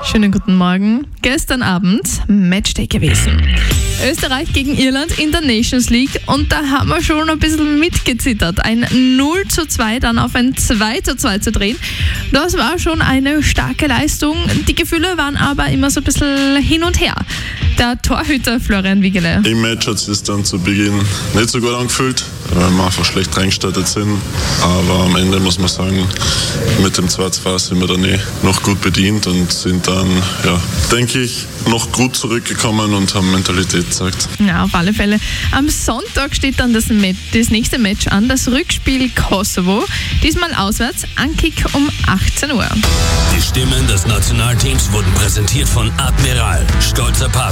Schönen guten Morgen. Gestern Abend Matchday gewesen. Österreich gegen Irland in der Nations League und da haben wir schon ein bisschen mitgezittert. Ein 0:2 dann auf ein 2:2 zu drehen. Das war schon eine starke Leistung. Die Gefühle waren aber immer so ein bisschen hin und her. Der Torhüter Florian Wiegele. Im Match hat es sich dann zu Beginn nicht so gut angefühlt, weil wir einfach schlecht reingestartet sind. Aber am Ende muss man sagen, mit dem 2:2 sind wir dann noch gut bedient und sind dann, denke ich, noch gut zurückgekommen und haben Mentalität gezeigt. Ja, auf alle Fälle. Am Sonntag steht dann das nächste Match an, das Rückspiel Kosovo. Diesmal auswärts, Ankick um 18 Uhr. Die Stimmen des Nationalteams wurden präsentiert von Admiral, stolzer Partner